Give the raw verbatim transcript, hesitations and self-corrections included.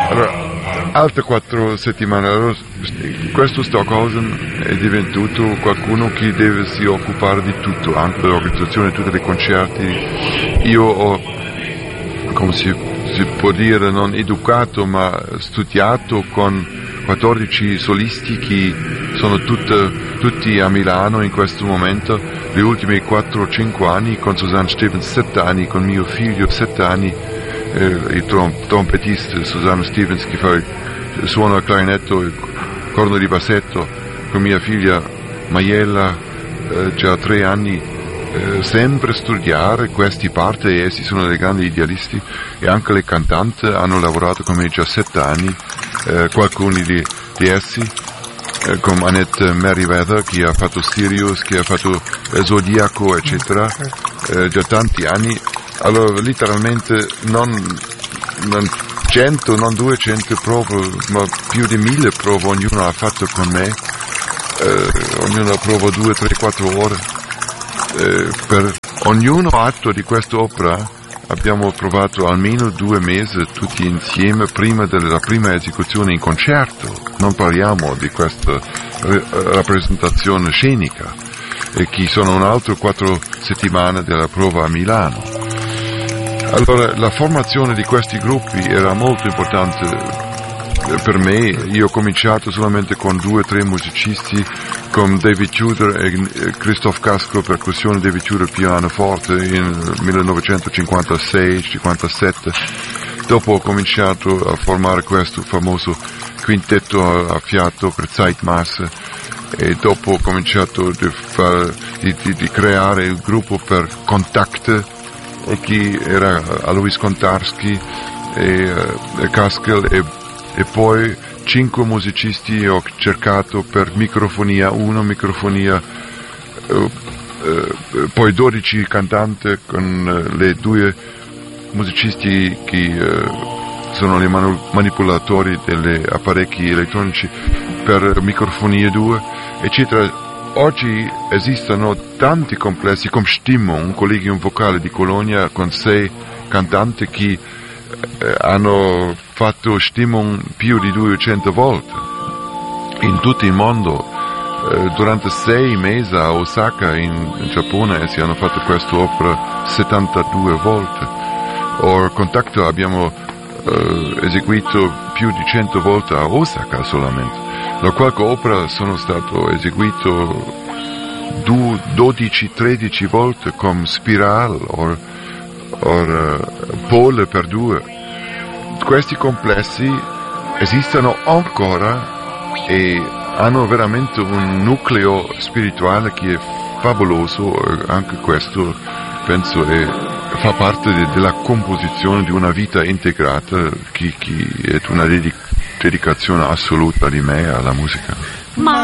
Allora, altre quattro settimane, allora, questo Stockhausen è diventato qualcuno che deve si occupare di tutto, anche dell'organizzazione di tutti i concerti. Io ho, come si, si può dire, non educato, ma studiato con quattordici solisti che sono tutte, tutti a Milano in questo momento, gli ultimi quattro o cinque anni, con Susanne Stevens sette anni, con mio figlio sette anni, eh, il trom- trompettista Susanne Stevens che fa, suona il clarinetto, il corno di bassetto, con mia figlia Maiella, eh, già tre anni, eh, sempre studiare questi parti, e essi sono dei grandi idealisti, e anche le cantanti hanno lavorato con me già sette anni, eh, qualcuno di, di essi, eh, come Annette Merriweather, che ha fatto Sirius, che ha fatto eh, Zodiaco, eccetera, eh, già tanti anni. Allora, letteralmente, non, non cento, non duecento prove, ma più di mille prove ognuno ha fatto con me, eh, ognuno prova due, tre, quattro ore. Eh, per ognuno atto di quest'opera abbiamo provato almeno due mesi tutti insieme prima della prima esecuzione in concerto. Non parliamo di questa re- rappresentazione scenica, e che sono un altro quattro settimane della prova a Milano. Allora, la formazione di questi gruppi era molto importante per me. Io ho cominciato solamente con due o tre musicisti, con David Tudor e Christoph Casco, percussione, David Tudor pianoforte, in millenovecentocinquantasei cinquantasette. Dopo ho cominciato a formare questo famoso quintetto a fiato per Zeitmasse, e dopo ho cominciato di, far, di, di, di creare il gruppo per Contact, e chi era Alois Kontarski e, e Kaskel, e, e poi cinque musicisti ho cercato per microfonia uno, microfonia eh, eh, poi dodici cantanti con eh, le due musicisti che eh, sono i manu- manipolatori degli apparecchi elettronici per microfonia due, eccetera. Oggi esistono tanti complessi come Stimmung, un collegium vocale di Colonia con sei cantanti che eh, hanno fatto Stimmung più di duecento volte in tutto il mondo. Eh, durante sei mesi a Osaka in, in Giappone si hanno fatto questa opera settantadue volte. Or Contatto abbiamo eh, eseguito più di cento volte a Osaka solamente. Da qualche opera sono stato eseguito dodici tredici volte con Spiral o uh, Pole per due. Questi complessi esistono ancora e hanno veramente un nucleo spirituale che è favoloso. Anche questo penso è, fa parte de, della composizione di una vita integrata, che, che è una dedica dedicazione assoluta di me alla musica. Ma